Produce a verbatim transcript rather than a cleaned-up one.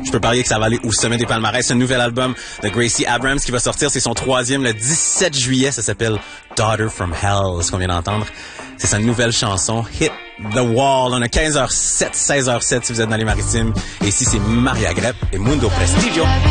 je peux parier que ça va aller au sommet des palmarès. C'est un nouvel album de Gracie Abrams qui va sortir. C'est son troisième le dix-sept juillet. Ça s'appelle Daughter from Hell, ce qu'on vient d'entendre. C'est sa nouvelle chanson, Hit the Wall. On a quinze heures zéro sept, seize heures zéro sept si vous êtes dans les Maritimes. Et ici, c'est Maria Grepp et Mundo Prestigio.